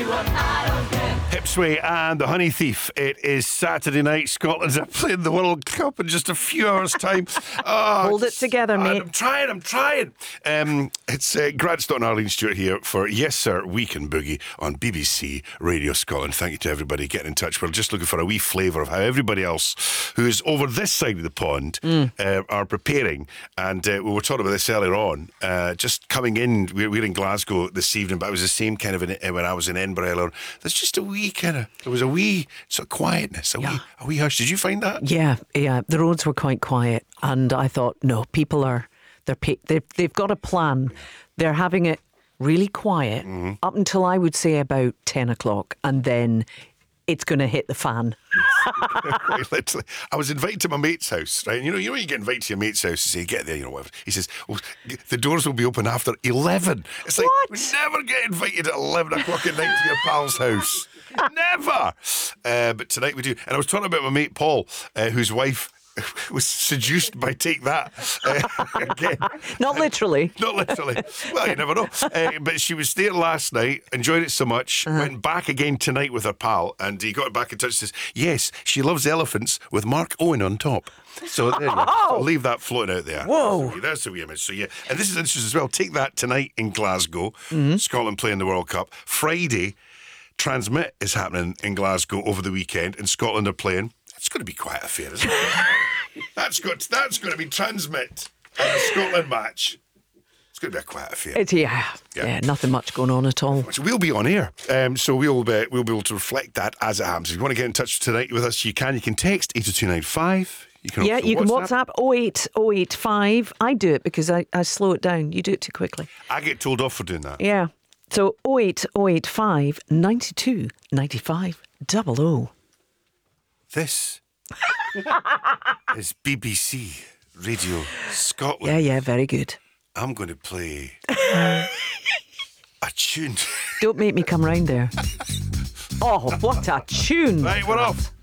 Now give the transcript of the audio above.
Hipsway and the Honey Thief. It is Saturday night. Scotland's playing the World Cup in just a few hours' time. Hold it together, mate. I'm trying. It's Grant Stott and Arlene Stewart here for Yes Sir Weekend Boogie on BBC Radio Scotland. Thank you to everybody getting in touch. We're just looking for a wee flavour of how everybody else who is over this side of the pond are preparing. And we were talking about this earlier on. Just coming in, we're in Glasgow this evening, but it was the same kind of when I was in Edinburgh earlier. There's just a wee there was a wee sort of quietness, a wee hush. Did you find that? Yeah. The roads were quite quiet, and I thought, no, people they've got a plan. They're having it really quiet up until I would say about 10 o'clock, and then it's going to hit the fan. Literally, I was invited to my mate's house, right? And you know when you get invited to your mate's house, you say, get there, whatever. He says, well, the doors will be open after 11. It's like, what? We never get invited at 11 o'clock at night to your pal's house. Never. But tonight we do. And I was talking about my mate Paul, whose wife was seduced by Take That again. Not literally. Not literally. Well, you never know. But she was there last night, enjoyed it so much, went back again tonight with her pal, and he got back in touch and says, yes, she loves elephants with Mark Owen on top. So there you go. I'll leave that floating out there. Whoa. That's the wee image. So yeah, and this is interesting as well. Take That tonight in Glasgow. Scotland playing the World Cup. Friday, Transmit is happening in Glasgow over the weekend, and Scotland are playing. It's going to be quite a affair, isn't it? That's going to be Transmit and a Scotland match. It's going to be a quiet affair. Yeah, nothing much going on at all. So we'll be on air, so we'll be able to reflect that as it happens. If you want to get in touch tonight with us, you can. You can text 80295. You can WhatsApp 08085. I do it because I slow it down. You do it too quickly. I get told off for doing that. Yeah. So 08085 92 95 00. This is BBC Radio Scotland. Yeah, very good. I'm going to play a tune. Don't make me come round there. Oh, what a tune. Right, we're off.